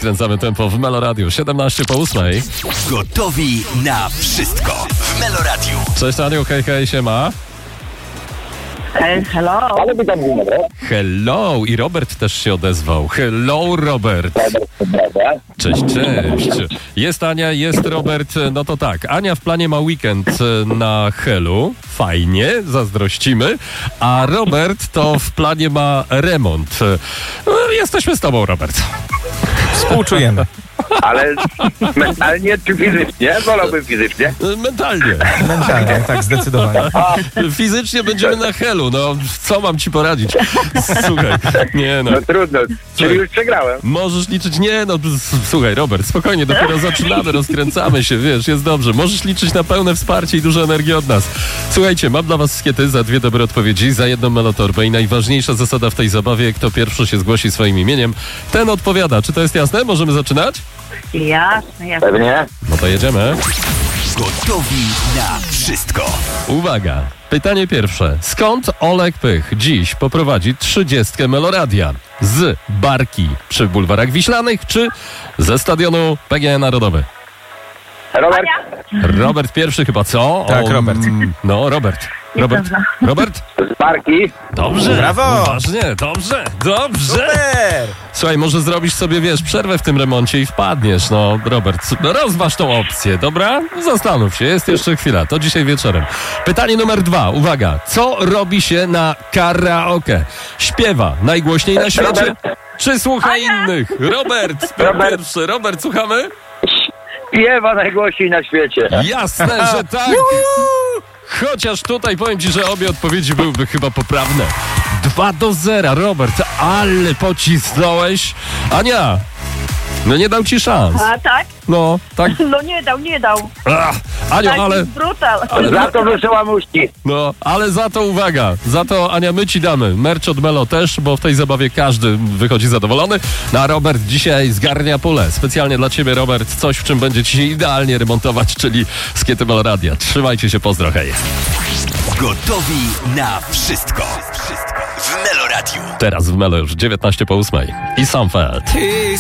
Skręcamy tempo w Meloradiu. 17 po 8. Gotowi na wszystko w Meloradiu. Cześć Aniu, hej, hej, siema. Hello. Ale by tam było, dobra? Hello! I Robert też się odezwał. Hello, Robert. Cześć, cześć. Jest Ania, jest Robert. No to tak, Ania w planie ma weekend na Helu. Fajnie, zazdrościmy. A Robert to w planie ma remont. Jesteśmy z tobą, Robert. Współczujemy. Ale mentalnie czy fizycznie? Wolałbym fizycznie. Mentalnie. Mentalnie, tak, zdecydowanie. Fizycznie będziemy na Helu. No, co mam ci poradzić? Słuchaj, nie no. No trudno, czyli już przegrałem. Możesz liczyć, nie no, słuchaj Robert, spokojnie, dopiero zaczynamy, rozkręcamy się, wiesz, jest dobrze. Możesz liczyć na pełne wsparcie i dużo energii od nas. Słuchajcie, mam dla was skiety za 2 dobre odpowiedzi, za 1 melotorbę i najważniejsza zasada w tej zabawie, kto pierwszy się zgłosi swoim imieniem, ten odpowiada. Czy to jest jasne? Możemy zaczynać? Jasne. Pewnie. No to jedziemy. Gotowi na wszystko. Uwaga, pytanie pierwsze. Skąd Olek Pych dziś poprowadzi 30 Meloradia? Z barki przy bulwarach Wiślanych, czy ze stadionu PGE Narodowy? Robert? Robert pierwszy chyba, co? Tak, Robert. No, Robert. Robert? Z parki? Dobrze. Brawo. Uważnie, dobrze. Super! Słuchaj, może zrobisz sobie, wiesz, przerwę w tym remoncie i wpadniesz. No, Robert, rozważ tą opcję, dobra? Zastanów się, jest jeszcze chwila, to dzisiaj wieczorem. Pytanie numer 2, uwaga. Co robi się na karaoke? Śpiewa najgłośniej na świecie? Czy słucha innych? Robert pierwszy. Robert, słuchamy? Śpiewa najgłośniej na świecie. Jasne, że tak. Chociaż tutaj powiem ci, że obie odpowiedzi byłyby chyba poprawne. 2-0, Robert, ale pocisnąłeś. Ania, no nie dał ci szans. A tak? No, tak. No nie dał. Aniu, Tak, ale... brutal. Za to wysyłam uści. No, ale za to uwaga, za to Ania, my ci damy merch od Melo też, bo w tej zabawie każdy wychodzi zadowolony. No a Robert dzisiaj zgarnia pulę. Specjalnie dla ciebie, Robert, coś, w czym będzie ci się idealnie remontować, czyli skiety Meloradia. Trzymajcie się, pozdro, hej. Gotowi na wszystko w Meloradiu. Teraz w Melo już 19 po 8. I Sam Feld.